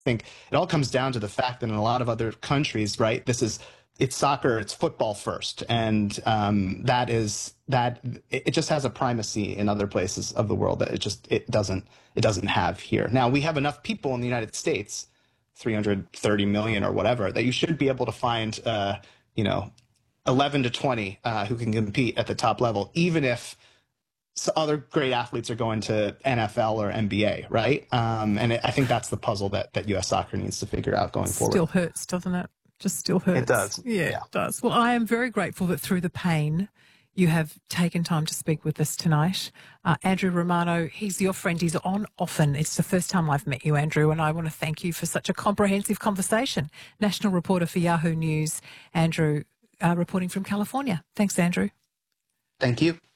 think it all comes down to the fact that in a lot of other countries, right, it's soccer, it's football first, and it just has a primacy in other places of the world that it doesn't have here. Now we have enough people in the United States, 330 million or whatever, that you should be able to find 11 to 20 who can compete at the top level, even if other great athletes are going to NFL or NBA, right? I think that's the puzzle that U.S. soccer needs to figure out going forward. Still hurts, doesn't it? Just still hurts. It does. Yeah, it does. Well, I am very grateful that through the pain you have taken time to speak with us tonight. Andrew Romano, he's your friend. He's on often. It's the first time I've met you, Andrew, and I want to thank you for such a comprehensive conversation. National reporter for Yahoo News, Andrew, reporting from California. Thanks, Andrew. Thank you.